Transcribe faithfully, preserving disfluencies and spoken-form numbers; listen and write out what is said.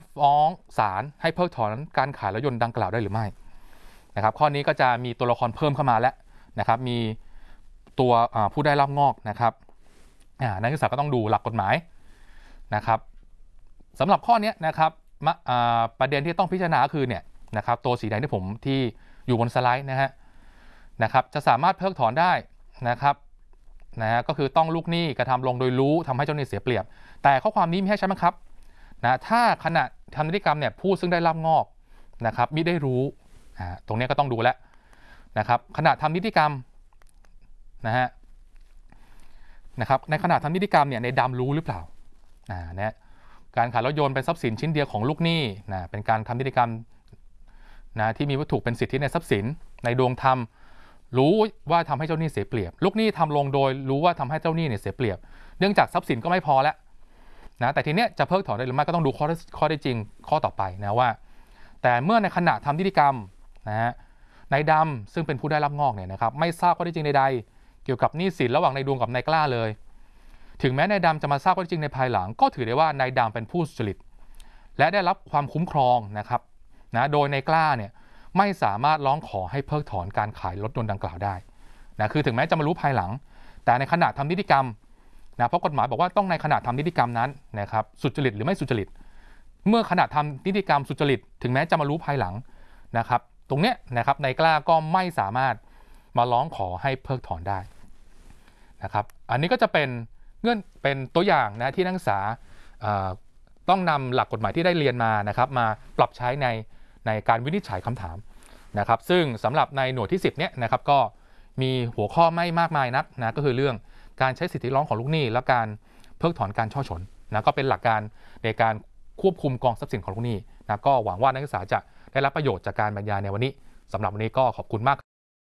ฟ้องศาลให้เพิกถอนการขายรถยนต์ดังกล่าวได้หรือไม่นะครับข้อนี้ก็จะมีตัวละครเพิ่มเข้ามาแล้วนะครับมีตัวผู้ได้รับงอกนะครับนักศึกษาก็ต้องดูหลักกฎหมายนะครับสำหรับข้อนี้นะครับประเด็นที่ต้องพิจารณาคือเนี่ยนะครับตัวสีแดงที่ผมที่อยู่บนสไลด์นะฮะนะครับจะสามารถเพิกถอนได้นะครับนะฮะก็คือต้องลูกหนี้กระทำลงโดยรู้ทำให้เจ้าหนี้เสียเปรียบแต่ข้อความนี้มีให้ใช้ไหมครับนะถ้าขณะทำนิติกรรมเนี่ยผู้ซึ่งได้รับงอกนะครับมิได้รู้ตรงนี้ก็ต้องดูแลนะครับขณะทำนิติกรรมนะฮะนะครับในขณะทำนิติกรรมเนี่ยในดำรู้หรือเปล่าอ่าเนี่ยการขายรถยนต์เป็นทรัพย์สินชิ้นเดียวของลูกหนี้นะเป็นการทำนิติกรรมนะที่มีวัตถุเป็นสิทธิในทรัพย์สินในดวงธรรมรู้ว่าทำให้เจ้าหนี้เสียเปรียบลูกหนี้ทำลงโดยรู้ว่าทำให้เจ้าหนี้เนี่ยเสียเปรียบเนื่องจากทรัพย์สินก็ไม่พอแล้วนะแต่ทีเนี้ยจะเพิกถอนได้หรือไม่ก็ต้องดูข้อข้อได้จริงข้อต่อไปนะว่าแต่เมื่อในขณะทำนิติกรรมนะฮะนายดำซึ่งเป็นผู้ได้รับงอกเนี่ยนะครับไม่ทราบข้อได้จริงใดๆเกี่ยวกับหนี้สินระหว่างนายดวงกับนายกล้าเลยถึงแม้นายดำจะมาทราบข้อได้จริงในภายหลังก็ถือได้ว่านายดำเป็นผู้สุจริตและได้รับความคุ้มครองนะครับนะโดยนายกล้าเนี่ยไม่สามารถร้องขอให้เพิกถอนการขายรถยนต์ดังกล่าวได้นะคือถึงแม้จะมารู้ภายหลังแต่ในขณะทำนิติกรรมนะเพราะกฎหมายบอกว่าต้องในขณะทำนิติกรรมนั้นนะครับสุจริตหรือไม่สุจริตเมื่อขณะทำนิติกรรมสุจริตถึงแม้จะมารู้ภายหลังนะครับตรงเนี้ยนะครับนายกล้าก็ไม่สามารถมาร้องขอให้เพิกถอนได้นะครับอันนี้ก็จะเป็นเงื่อนเป็นตัวอย่างนะที่นักศึกษาต้องนำหลักกฎหมายที่ได้เรียนมานะครับมาปรับใช้ในในการวินิจฉัยคำถามนะครับซึ่งสำหรับในหน่วยที่สิบเนี่ยนะครับก็มีหัวข้อไม่มากมายนักนะก็คือเรื่องการใช้สิทธิร้องของลูกหนี้และการเพิกถอนการช่อฉนนะก็เป็นหลักการในการควบคุมกองทรัพย์สินของลูกหนี้นะก็หวังว่านักศึกษาจะได้รับประโยชน์จากการบรรยายในวันนี้สำหรับวันนี้ก็ขอบคุณมาก